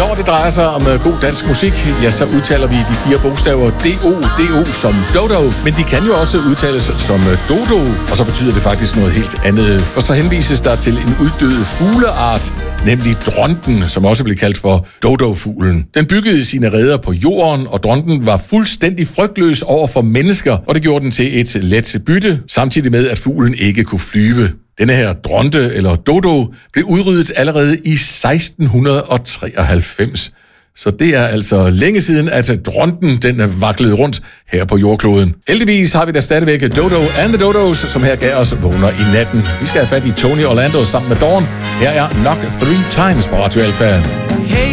Når det drejer sig om god dansk musik, ja, så udtaler vi de 4 bogstaver D-O som dodo, men de kan jo også udtales som dodo, og så betyder det faktisk noget helt andet, for så henvises der til en uddød fugleart, nemlig dronten, som også blev kaldt for dodofuglen. Den byggede sine reder på jorden, og dronten var fuldstændig frygtløs over for mennesker, og det gjorde den til et let bytte, samtidig med, at fuglen ikke kunne flyve. Denne her dronte, eller dodo, blev udryddet allerede i 1693. Så det er altså længe siden, at dronten den vaklede rundt her på jordkloden. Heldigvis har vi da stadigvæk Dodo and the Dodos, som her gav os vågner i natten. Vi skal have fat i Tony Orlando sammen med Dawn. Her er Knock 3 Times på Radio Alpha. Hey.